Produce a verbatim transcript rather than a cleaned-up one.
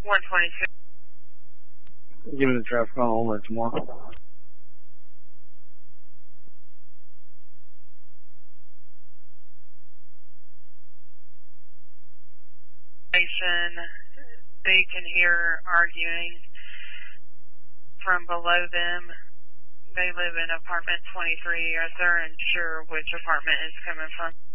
one twenty-six. Give me the traffic on over tomorrow. They can hear arguing from below them. They live in apartment twenty-three. They're unsure which apartment it's coming from.